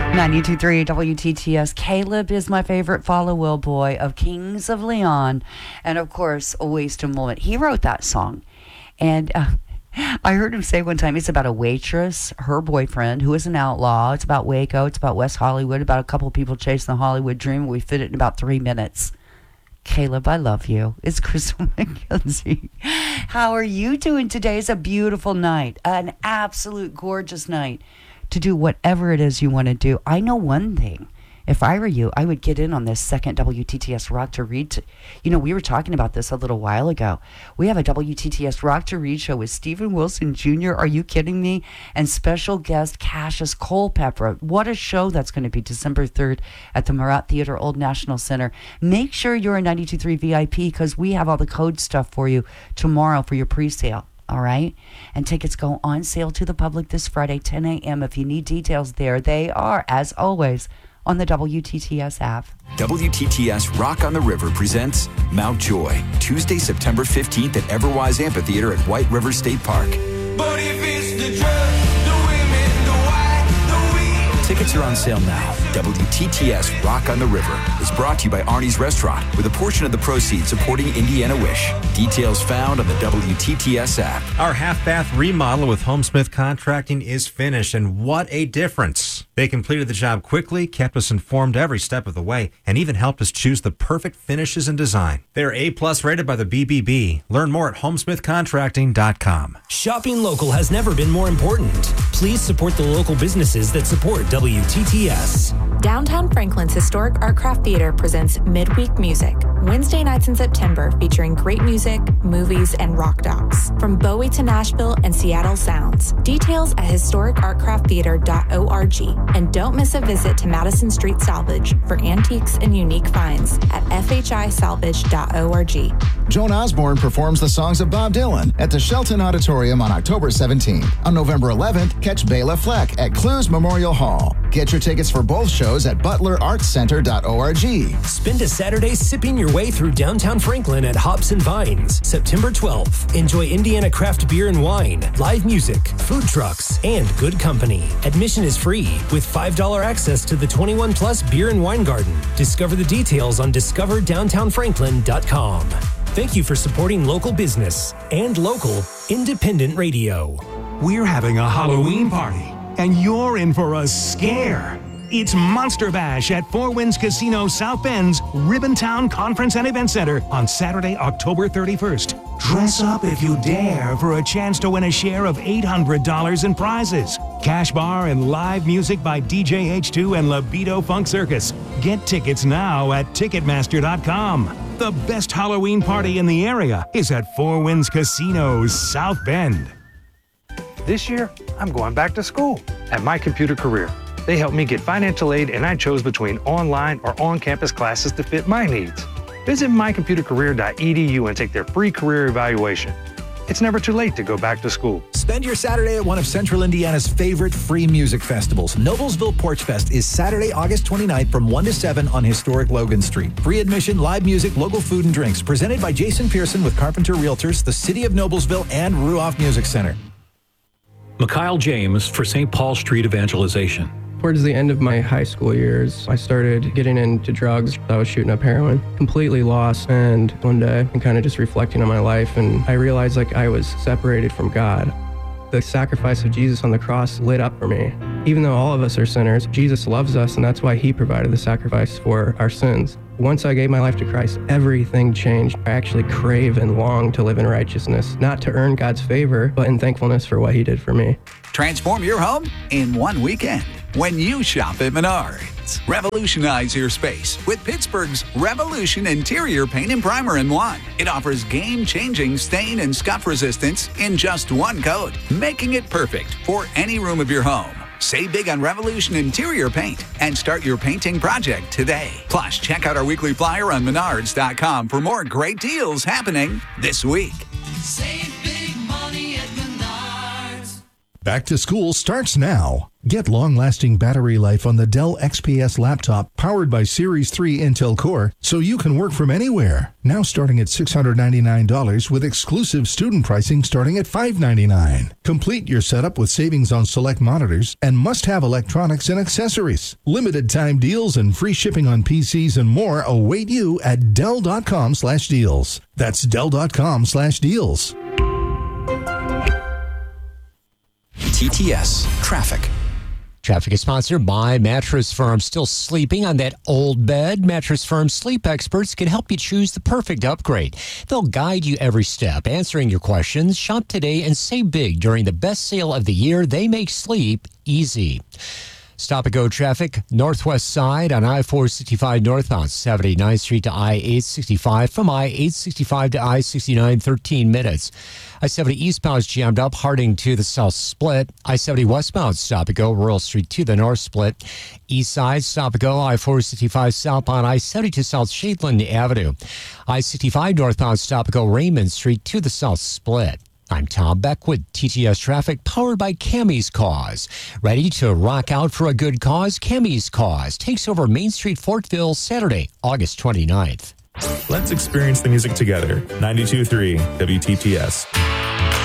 92.3 WTTS. Caleb is my favorite follow Will boy of Kings of Leon. And of course, A Wasted Moment. He wrote that song. And I heard him say one time, it's about a waitress, her boyfriend, who is an outlaw. It's about Waco. It's about West Hollywood, about a couple people chasing the Hollywood dream. We fit it in about 3 minutes. Caleb, I love you. It's Crystal McKenzie. How are you doing today? It's a beautiful night, an absolute gorgeous night to do whatever it is you want to do. I know one thing. If I were you, I would get in on this second WTTS Rock to Read. We were talking about this a little while ago. We have a WTTS Rock to Read show with Stephen Wilson Jr. Are you kidding me? And special guest Cassius Culpepper. What a show that's going to be December 3rd at the Murat Theater, Old National Center. Make sure you're a 92.3 VIP because we have all the code stuff for you tomorrow for your pre-sale. All right? And tickets go on sale to the public this Friday, 10 a.m. If you need details there, they are, as always, on the WTTS app. WTTS Rock on the River presents Mount Joy, Tuesday, September 15th at Everwise Amphitheater at White River State Park. But if it's the drugs, the women, the wine, the weed. Tickets are on sale now. WTTS Rock on the River is brought to you by Arnie's Restaurant, with a portion of the proceeds supporting Indiana Wish. Details found on the WTTS app. Our half-bath remodel with Homesmith Contracting is finished, and what a difference. They completed the job quickly, kept us informed every step of the way, and even helped us choose the perfect finishes and design. They're A+ rated by the BBB. Learn more at homesmithcontracting.com. Shopping local has never been more important. Please support the local businesses that support WTTS. Downtown Franklin's Historic Art Craft Theater presents Midweek Music, Wednesday nights in September, featuring great music, movies, and rock docs. From Bowie to Nashville and Seattle sounds. Details at historicartcrafttheater.org. And don't miss a visit to Madison Street Salvage for antiques and unique finds at fhisalvage.org. Joan Osborne performs the songs of Bob Dylan at the Shelton Auditorium on October 17th. On November 11th, catch Bela Fleck at Clues Memorial Hall. Get your tickets for both shows at butlerartscenter.org. Spend a Saturday sipping your way through downtown Franklin at Hops and Vines. September 12th. Enjoy Indiana craft beer and wine, live music, food trucks, and good company. Admission is free with $5 access to the 21+ Beer and Wine Garden. Discover the details on discoverdowntownfranklin.com. Thank you for supporting local business and local independent radio. We're having a Halloween party, and you're in for a scare. It's Monster Bash at Four Winds Casino South Bend's Ribbontown Conference and Event Center on Saturday, October 31st. Dress up if you dare for a chance to win a share of $800 in prizes. Cash bar and live music by DJ H2 and Libido Funk Circus. Get tickets now at Ticketmaster.com. The best Halloween party in the area is at Four Winds Casino South Bend. This year, I'm going back to school at My Computer Career. They helped me get financial aid, and I chose between online or on-campus classes to fit my needs. Visit mycomputercareer.edu and take their free career evaluation. It's never too late to go back to school. Spend your Saturday at one of Central Indiana's favorite free music festivals. Noblesville Porch Fest is Saturday, August 29th from 1 to 7 on historic Logan Street. Free admission, live music, local food and drinks. Presented by Jason Pearson with Carpenter Realtors, the City of Noblesville, and Ruoff Music Center. Mikhail James for St. Paul Street Evangelization. Towards the end of my high school years, I started getting into drugs. I was shooting up heroin, completely lost. And one day, I'm kind of just reflecting on my life, and I realized I was separated from God. The sacrifice of Jesus on the cross lit up for me. Even though all of us are sinners, Jesus loves us, and that's why he provided the sacrifice for our sins. Once I gave my life to Christ, everything changed. I actually crave and long to live in righteousness, not to earn God's favor, but in thankfulness for what he did for me. Transform your home in one weekend when you shop at Menards. Revolutionize your space with Pittsburgh's Revolution Interior Paint and Primer in one. It offers game-changing stain and scuff resistance in just one coat, making it perfect for any room of your home. Save big on Revolution Interior Paint and start your painting project today. Plus, check out our weekly flyer on Menards.com for more great deals happening this week. Save big money at Menards. Back to school starts now. Get long-lasting battery life on the Dell XPS laptop powered by Series 3 Intel Core so you can work from anywhere. Now starting at $699 with exclusive student pricing starting at $599. Complete your setup with savings on select monitors and must-have electronics and accessories. Limited time deals and free shipping on PCs and more await you at Dell.com/deals. That's Dell.com/deals. TTS Traffic. Traffic is sponsored by Mattress Firm. Still sleeping on that old bed? Mattress Firm sleep experts can help you choose the perfect upgrade. They'll guide you every step, answering your questions. Shop today and save big during the best sale of the year. They make sleep easy. Stop and go traffic, northwest side on I-465 northbound, 79th Street to I-865. From I-865 to I-69, 13 minutes. I-70 eastbound is jammed up, Harding to the south split. I-70 westbound, stop and go, Royal Street to the north split. East side, stop and go, I-465 southbound, I-70 to South Shadeland Avenue. I-65 northbound, stop and go, Raymond Street to the south split. I'm Tom Beck with TTS Traffic, powered by Cammie's Cause. Ready to rock out for a good cause? Cammie's Cause takes over Main Street, Fortville, Saturday, August 29th. Let's experience the music together. 92.3 WTTS.